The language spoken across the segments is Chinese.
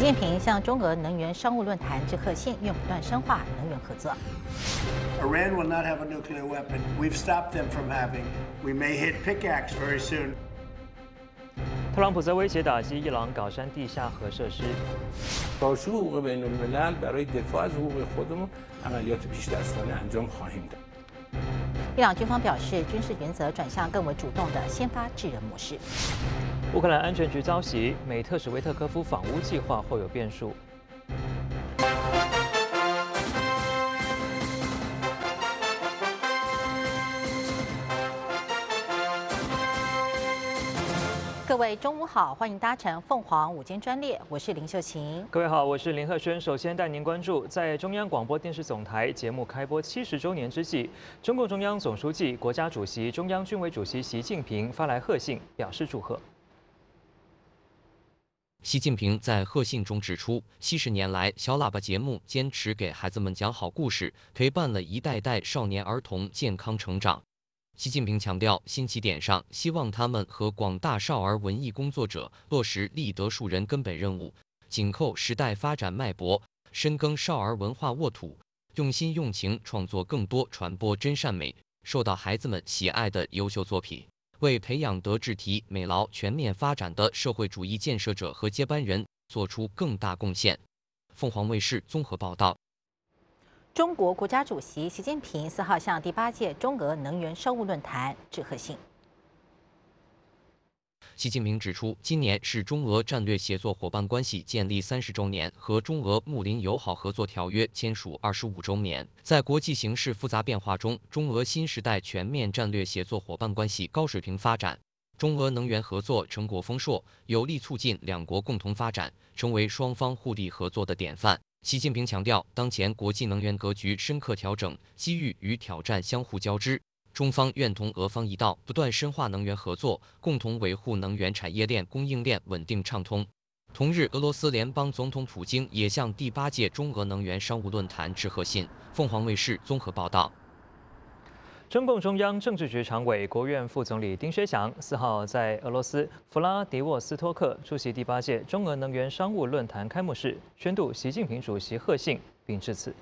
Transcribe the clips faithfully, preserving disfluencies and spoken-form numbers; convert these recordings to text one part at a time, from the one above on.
近平向中俄能源商务论坛致贺信，愿不断深化能源合作。 Iran will not have a nuclear weapon. We've stopped them from having. We may hit pickaxe very soon. 特朗普则威胁打击伊朗搞山地下核设施。 باشه حقوق بین الملل برای دفاع از حقوق خودمون عملیات پیش‌دستانه انجام خواهیم داد. 伊朗军方表示，军事原则转向更为主动的先发制人模式。 乌克兰安全局遭袭，美特使维特科夫访乌计划或有变数。 各位中午好，欢迎搭乘凤凰午间专列，我是林秀琴。 各位好，我是林鹤轩。首先带您关注，在中央广播电视总台节目开播七十周年之际，中共中央总书记、国家主席、中央军委主席习近平发来贺信，表示祝贺。 习近平在贺信中指出，七十年来，小喇叭节目坚持给孩子们讲好故事，陪伴了一代代少年儿童健康成长。习近平强调，新起点上，希望他们和广大少儿文艺工作者落实立德树人根本任务，紧扣时代发展脉搏，深耕少儿文化沃土，用心用情创作更多传播真善美、受到孩子们喜爱的优秀作品。 为培养德智体美劳全面发展的社会主义建设者和接班人做出更大贡献。凤凰卫视综合报道。 中国国家主席习近平四号向第八届中俄能源商务论坛致贺信。 习近平指出，今年是中俄战略协作伙伴关系建立三十周年和中俄睦邻友好合作条约签署二十五周年。在国际形势复杂变化中，中俄新时代全面战略协作伙伴关系高水平发展，中俄能源合作成果丰硕，有力促进两国共同发展，成为双方互利合作的典范。习近平强调，当前国际能源格局深刻调整，机遇与挑战相互交织。 中方愿同俄方一道，不断深化能源合作，共同维护能源产业链供应链稳定畅通。同日，俄罗斯联邦总统普京也向第八届中俄能源商务论坛致贺信。凤凰卫视综合报道。 中共中央政治局常委、国务院副总理丁薛祥四号在俄罗斯弗拉迪沃斯托克出席第八届中俄能源商务论坛开幕式，宣读习近平主席贺信，并致辞。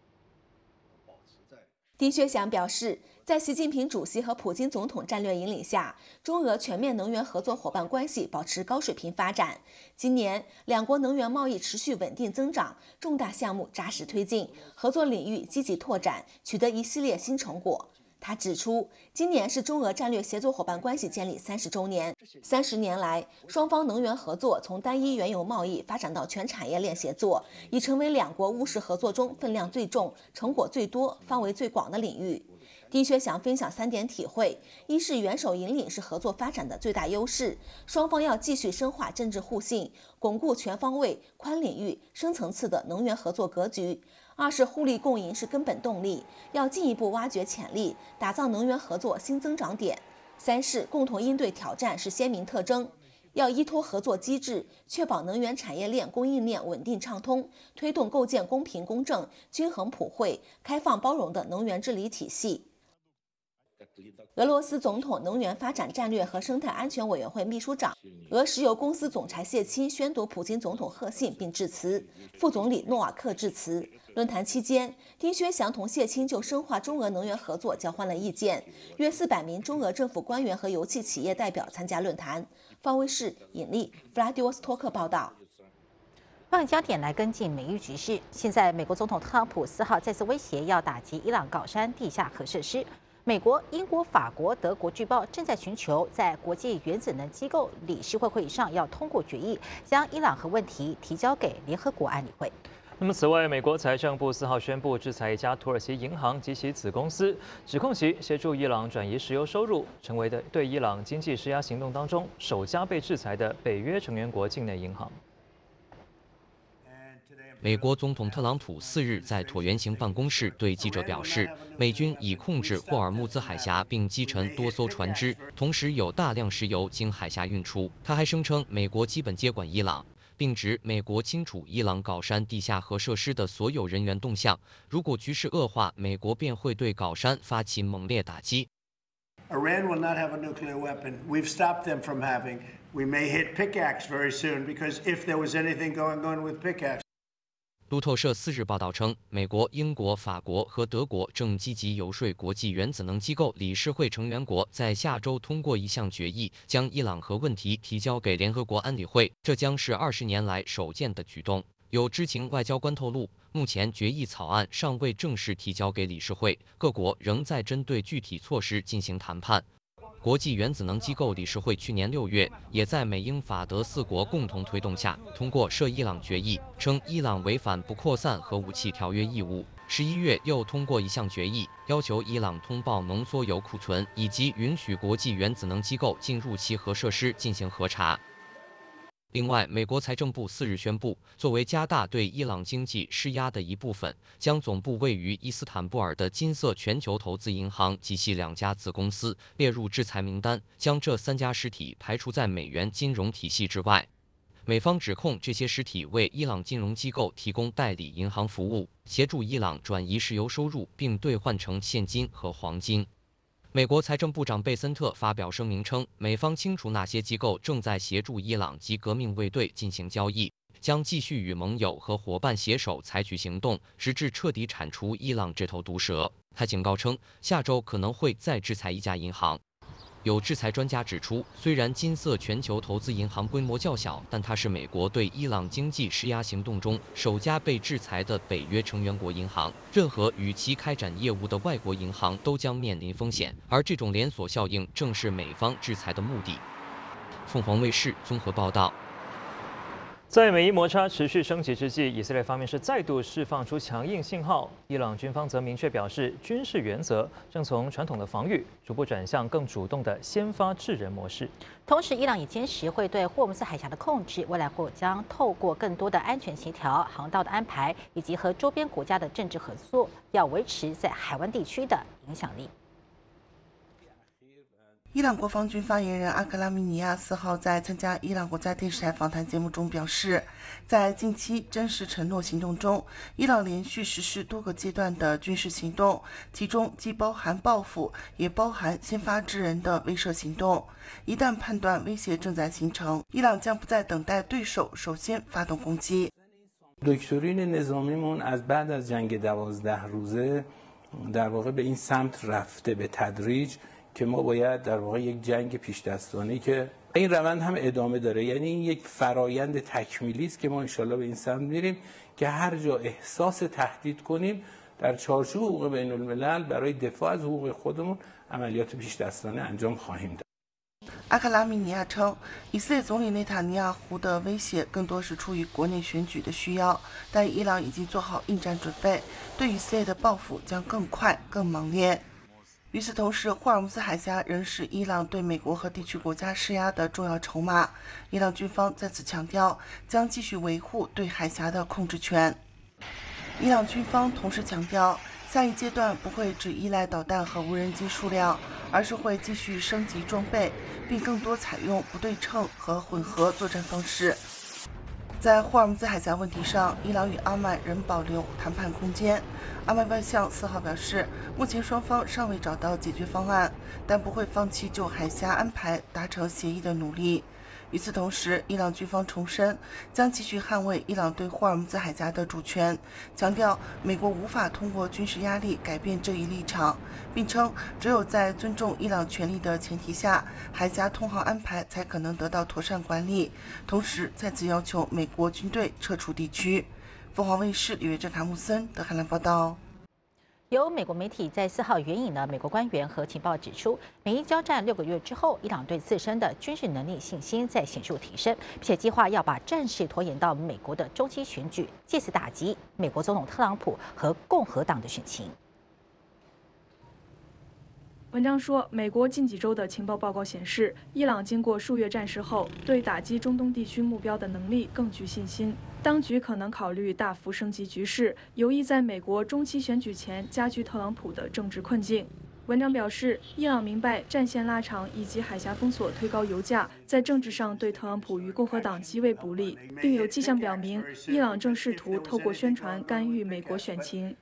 丁薛祥表示，在习近平主席和普京总统战略引领下，中俄全面能源合作伙伴关系保持高水平发展。今年，两国能源贸易持续稳定增长，重大项目扎实推进，合作领域积极拓展，取得一系列新成果。 他指出，今年是中俄战略协作伙伴关系建立三十周年。三十年来，双方能源合作从单一原油贸易发展到全产业链协作，已成为两国务实合作中分量最重、成果最多、范围最广的领域。丁薛祥分享三点体会：一是元首引领是合作发展的最大优势，双方要继续深化政治互信，巩固全方位、宽领域、深层次的能源合作格局。 二是互利共赢是根本动力，要进一步挖掘潜力，打造能源合作新增长点。三是共同应对挑战是鲜明特征，要依托合作机制，确保能源产业链供应链稳定畅通，推动构建公平公正、均衡普惠、开放包容的能源治理体系。 俄罗斯总统能源发展战略和生态安全委员会秘书长、俄石油公司总裁谢钦宣读普京总统贺信并致辞，副总理诺瓦克致辞。论坛期间，丁薛祥同谢钦就深化中俄能源合作交换了意见。约四百名中俄政府官员和油气企业代表参加论坛。方卫视尹丽、弗拉迪沃斯托克报道。 换个焦点来跟进美域局势。现在，美国总统特朗普四号再次威胁要打击伊朗搞山地下核设施。 美国、英国、法国、德国据报正在寻求在国际原子能机构理事会会议上要通过决议，将伊朗核问题提交给联合国安理会。 那么，此外，美国财政部四号宣布制裁一家土耳其银行及其子公司，指控其协助伊朗转移石油收入，成为的对伊朗经济施压行动当中首家被制裁的北约成员国境内银行。 美国总统特朗普四日在椭圆形办公室对记者表示，美军已控制霍尔木兹海峡并击沉多艘船只，同时有大量石油经海峡运出。他还声称，美国基本接管伊朗，并指美国清楚伊朗搞山地下核设施的所有人员动向。如果局势恶化，美国便会对搞山发起猛烈打击。 Iran will not have a nuclear weapon. We've stopped them from having. We may hit pickaxe very soon because if there was anything going on with pickaxe. 路透社四日报道称，美国、英国、法国和德国正积极游说国际原子能机构理事会成员国在下周通过一项决议，将伊朗核问题提交给联合国安理会。这将是二十年来首见的举动。有知情外交官透露，目前决议草案尚未正式提交给理事会，各国仍在针对具体措施进行谈判。 国际原子能机构理事会去年六月，也在美英法德四国共同推动下，通过涉伊朗决议，称伊朗违反不扩散核武器条约义务。十一月又通过一项决议，要求伊朗通报浓缩铀库存，以及允许国际原子能机构进入其核设施进行核查。 另外，美国财政部四日宣布，作为加大对伊朗经济施压的一部分，将总部位于伊斯坦布尔的金色全球投资银行及其两家子公司列入制裁名单，将这三家实体排除在美元金融体系之外。美方指控这些实体为伊朗金融机构提供代理银行服务，协助伊朗转移石油收入，并兑换成现金和黄金。 美国财政部长贝森特发表声明称，美方清楚哪些机构正在协助伊朗及革命卫队进行交易，将继续与盟友和伙伴携手采取行动，直至彻底铲除伊朗这头毒蛇。他警告称，下周可能会再制裁一家银行。 有制裁专家指出，虽然金色全球投资银行规模较小，但它是美国对伊朗经济施压行动中首家被制裁的北约成员国银行。任何与其开展业务的外国银行都将面临风险，而这种连锁效应正是美方制裁的目的。凤凰卫视综合报道。 在美伊摩擦持续升级之际，以色列方面是再度释放出强硬信号。伊朗军方则明确表示，军事原则正从传统的防御逐步转向更主动的先发制人模式。 同时，伊朗也坚持会对霍姆斯海峡的控制，未来或将透过更多的安全协调、航道的安排，以及和周边国家的政治合作，要维持在海湾地区的影响力。 伊朗国防军发言人阿克拉米尼亚四号在参加伊朗国家电视台访谈节目中表示，在近期真实承诺行动中，伊朗连续实施多个阶段的军事行动，其中既包含报复，也包含先发制人的威慑行动。一旦判断威胁正在形成，伊朗将不再等待对手首先发动攻击。 دکترین نظامیمون از بعد از جنگ دوازده روزه در واقع به این سمت رفته به تدریج. که ما باید در واقع یک جنگ پیش دستانه که این روند هم ادامه داره یعنی این یک فرایند تکمیلی است که ما انشالله به این سمت میریم که هر جا احساس تهدید کنیم در چارچوب حقوق بین الملل برای دفاع از حقوق خودمون عملیات پیش دستانه انجام خواهیم داد. 阿克拉米尼亚称，以色列总理内塔尼亚胡的威胁更多是出于国内选举的需要，但伊朗已经做好应战准备，对以色列的报复将更快、更猛烈。 与此同时，霍尔木兹海峡仍是伊朗对美国和地区国家施压的重要筹码。伊朗军方再次强调，将继续维护对海峡的控制权。伊朗军方同时强调，下一阶段不会只依赖导弹和无人机数量，而是会继续升级装备，并更多采用不对称和混合作战方式。 在霍尔木兹海峡问题上，伊朗与阿曼仍保留谈判空间。阿曼外相四号表示，目前双方尚未找到解决方案，但不会放弃就海峡安排达成协议的努力。与此同时，伊朗军方重申将继续捍卫伊朗对霍尔木兹海峡的主权，强调美国无法通过军事压力改变这一立场，并称只有在尊重伊朗权利的前提下，海峡通航安排才可能得到妥善管理。同时，再次要求美国军队撤出地区。凤凰卫视李约珍、卡穆森、德海兰报道。 有美国媒体在四号援引了美国官员和情报指出，美伊交战六个月之后，伊朗对自身的军事能力信心在显著提升，并且计划要把战事拖延到美国的中期选举，借此打击美国总统特朗普和共和党的选情。 文章说，美国近几周的情报报告显示，伊朗经过数月战事后，对打击中东地区目标的能力更具信心。 当局可能考虑大幅升级局势，有意在美国中期选举前加剧特朗普的政治困境。文章表示，伊朗明白战线拉长以及海峡封锁推高油价，在政治上对特朗普与共和党极为不利，并有迹象表明，伊朗正试图透过宣传干预美国选情。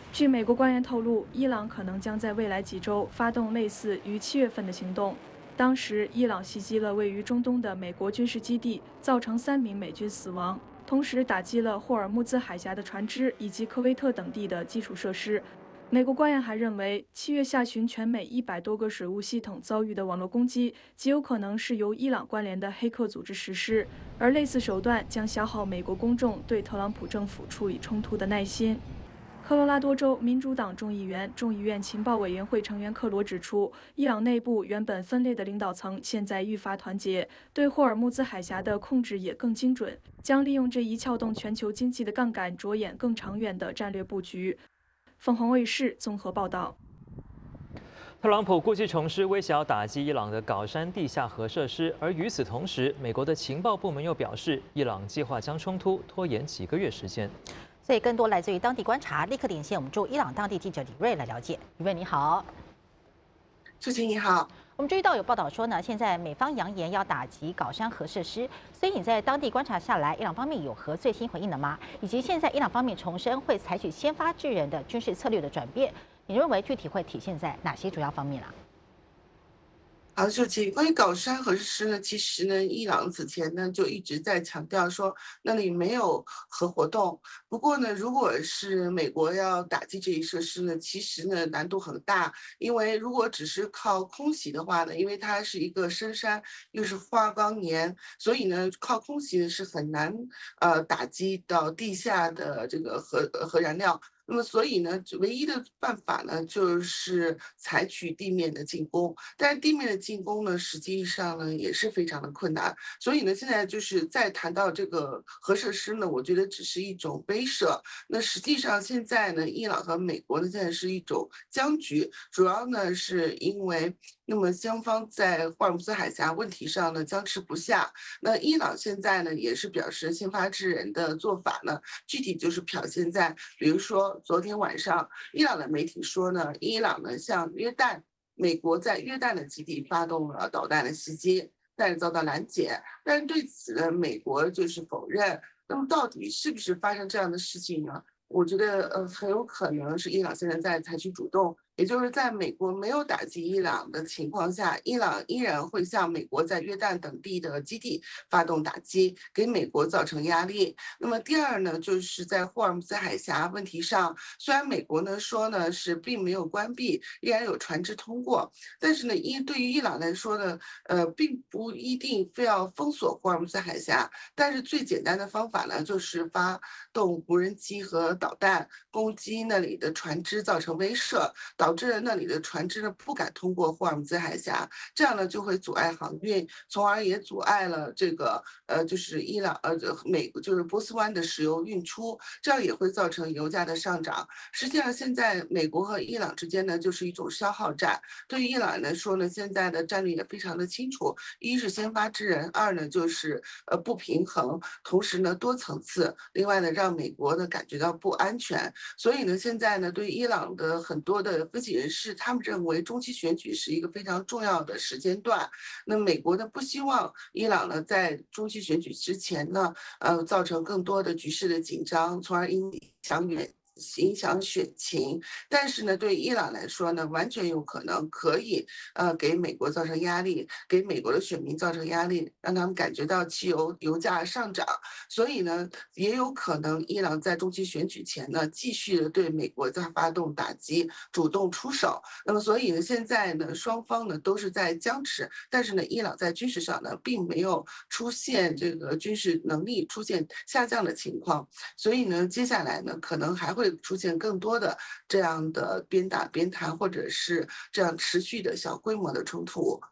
据美国官员透露，伊朗可能将在未来几周发动类似于七月份的行动。当时，伊朗袭击了位于中东的美国军事基地，造成三名美军死亡，同时打击了霍尔木兹海峡的船只以及科威特等地的基础设施。美国官员还认为，七月下旬全美一百多个水务系统遭遇的网络攻击，极有可能是由伊朗关联的黑客组织实施，而类似手段将消耗美国公众对特朗普政府处理冲突的耐心。科罗拉多州民主党众议员、众议院情报委员会成员克罗指出，伊朗内部原本分裂的领导层现在愈发团结，对霍尔木兹海峡的控制也更精准，将利用这一撬动全球经济的杠杆，着眼更长远的战略布局。凤凰卫视综合报道。 特朗普故技重施，威胁要打击伊朗的搞山地下核设施，而与此同时，美国的情报部门又表示，伊朗计划将冲突拖延几个月时间。 所以更多来自于当地观察，立刻连线我们驻伊朗当地记者李瑞来了解。李瑞你好， 志晴你好。 我们注意到有报道说呢，现在美方扬言要打击搞山核设施，所以你在当地观察下来，伊朗方面有何最新回应了吗？以及现在伊朗方面重申会采取先发制人的军事策略的转变，你认为具体会体现在哪些主要方面啊？ 好，秀琴，关于搞山核设施呢，其实呢，伊朗此前呢就一直在强调说那里没有核活动。不过呢，如果是美国要打击这一设施呢，其实呢难度很大，因为如果只是靠空袭的话呢，因为它是一个深山又是花岗岩，所以呢靠空袭是很难呃打击到地下的这个核核燃料。那么，所以呢，唯一的办法呢，就是采取地面的进攻。但是地面的进攻呢，实际上呢也是非常的困难。所以呢，现在就是再谈到这个核设施呢，我觉得只是一种威慑。那实际上现在呢，伊朗和美国呢现在是一种僵局，主要呢是因为那么双方在霍尔木兹海峡问题上呢僵持不下。那伊朗现在呢也是表示先发制人的做法呢，具体就是表现在，比如说。昨天晚上，伊朗的媒体说呢，伊朗呢向约旦、美国在约旦的基地发动了导弹的袭击，但是遭到拦截。但是对此呢，美国就是否认。那么到底是不是发生这样的事情呢？我觉得呃很有可能是伊朗现在在采取主动。也就是在美国没有打击伊朗的情况下，伊朗依然会向美国在约旦等地的基地发动打击，给美国造成压力。那么第二呢，就是在霍尔木兹海峡问题上，虽然美国呢说呢是并没有关闭，依然有船只通过，但是呢，伊对于伊朗来说呢，呃，并不一定非要封锁霍尔木兹海峡，但是最简单的方法呢，就是发动无人机和导弹攻击那里的船只，造成威慑，导致那里的船只呢不敢通过霍尔木兹海峡，这样呢就会阻碍航运，从而也阻碍了这个呃就是伊朗呃美就是波斯湾的石油运出，这样也会造成油价的上涨。实际上现在美国和伊朗之间呢就是一种消耗战，对于伊朗来说呢，现在的战略也非常的清楚，一是先发制人，二呢就是呃不平衡，同时呢多层次，另外呢让美国呢感觉到不安全。所以呢现在呢对伊朗的很多的分析人士，他们认为中期选举是一个非常重要的时间段。那美国呢不希望伊朗呢在中期选举之前呢，呃造成更多的局势的紧张，从而影响远。影响选情，但是呢，对伊朗来说呢，完全有可能可以呃给美国造成压力，给美国的选民造成压力，让他们感觉到汽油油价上涨。所以呢，也有可能伊朗在中期选举前呢，继续的对美国在发动打击，主动出手。那么，所以呢，现在呢，双方呢都是在僵持，但是呢，伊朗在军事上呢，并没有出现这个军事能力出现下降的情况。所以呢，接下来呢，可能还会出现更多的这样的边打边谈，或者是这样持续的小规模的冲突。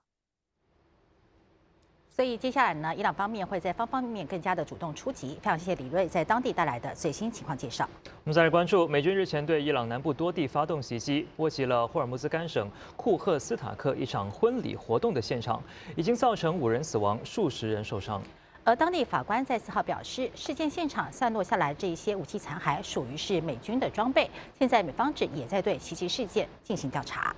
所以接下来呢，伊朗方面会在方方面面更加的主动出击。非常谢谢李瑞在当地带来的最新情况介绍。 我们再来关注，美军日前对伊朗南部多地发动袭击，波及了霍尔木兹干省库赫斯塔克一场婚礼活动的现场，已经造成五人死亡，数十人受伤。 而当地法官在四号表示，事件现场散落下来这一些武器残骸属于是美军的装备，现在美方指也在对袭击事件进行调查。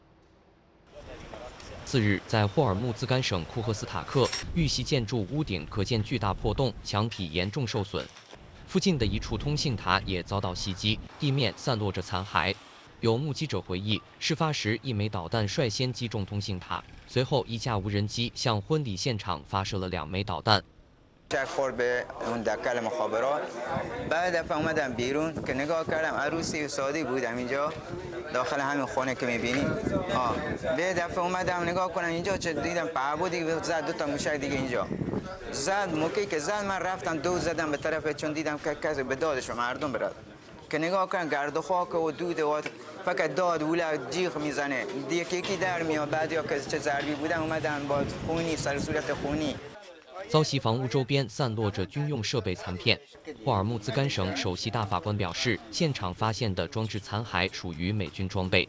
次日，在霍尔木兹干省库赫斯塔克，遇袭建筑屋顶可见巨大破洞，墙体严重受损。 附近的一处通信塔也遭到袭击，地面散落着残骸。有目击者回忆，事发时一枚导弹率先击中通信塔，随后一架无人机向婚礼现场发射了两枚导弹。 شک خورد به اون دکل مخابرات بعد دفعه اومدم بیرون که نگاه کردم عروسی سعودی بودم اینجا داخل همین خونه که میبینیم آه به دفعه اومدم نگاه کنم اینجا چه دیدم پهبودی زد دو تا موشک دیگه اینجا زد موقعی که زد من رفتم دو زدم به طرف چون دیدم که کسی به دادش مردم برد که نگاه کردم گرد و خاک و دود و فقط داد ولا جیغ میزنه دیگه یکی در میاد بعد یا که چه ضربی بودم اومدن با خونی سر صورت خونی 遭袭房屋周边散落着军用设备残片。霍尔木兹干省首席大法官表示，现场发现的装置残骸属于美军装备。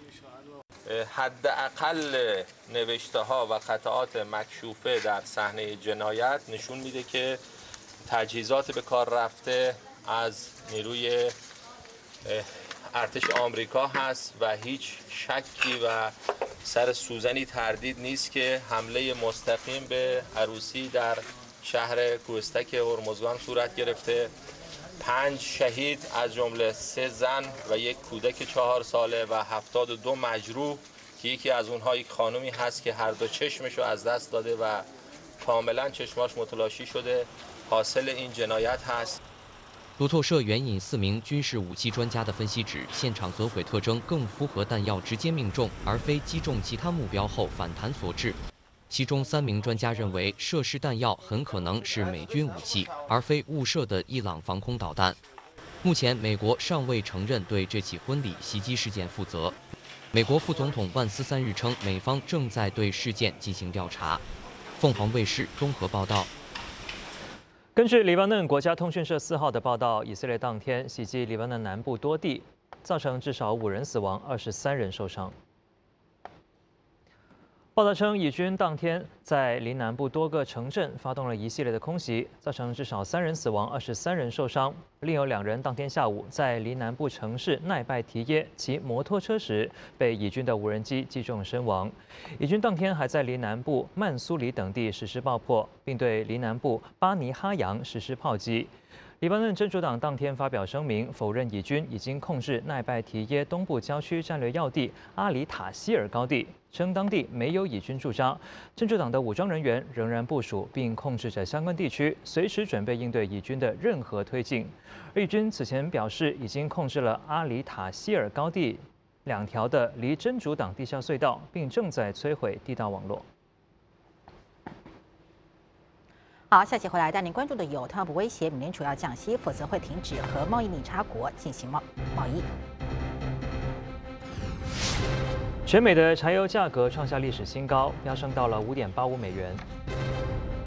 حداقل نوشته ها و قطعات مکشوفه در صحنه جنایت نشون میده که تجهیزات به کار رفته از نیروی ارتش آمریکا هست و هیچ شکی و سر سوزنی تردید نیست که حمله مستقیم به عروسی در شهر کوهستک هرمزگان صورت گرفته. پنج شهید از جمله سه زن و یک کودک چهار ساله و هفتاد و دو مجروح که یکی از اونها یک خانومی هست که هر دو چشمشو از دست داده و کاملا چشماش متلاشی شده حاصل این جنایت هست. 路透社援引四名军事武器专家的分析指，现场损毁特征更符合弹药直接命中，而非击中其他目标后反弹所致。其中三名专家认为，涉事弹药很可能是美军武器，而非误射的伊朗防空导弹。目前，美国尚未承认对这起婚礼袭击事件负责。美国副总统万斯三日称，美方正在对事件进行调查。凤凰卫视综合报道。 根据黎巴嫩国家通讯社四号的报道，以色列当天袭击黎巴嫩南部多地，造成至少五人死亡，二十三人受伤。报道称，以军当天在黎南部多个城镇发动了一系列的空袭，造成至少三人死亡，二十三人受伤。另有两人当天下午在黎南部城市奈拜提耶骑摩托车时被以军的无人机击中身亡。以军当天还在黎南部曼苏里等地实施爆破，并对黎南部巴尼哈扬实施炮击。 黎巴嫩真主党当天发表声明，否认以军已经控制奈拜提耶东部郊区战略要地阿里塔希尔高地，称当地没有以军驻扎。真主党的武装人员仍然部署并控制着相关地区，随时准备应对以军的任何推进。而以军此前表示，已经控制了阿里塔希尔高地两条的离真主党地下隧道，并正在摧毁地道网络。 好，下期回来带您关注的有：特朗普威胁美联储要降息，否则会停止和贸易逆差国进行贸贸易。 全美的柴油价格创下历史新高，飙升到了五点八五美元。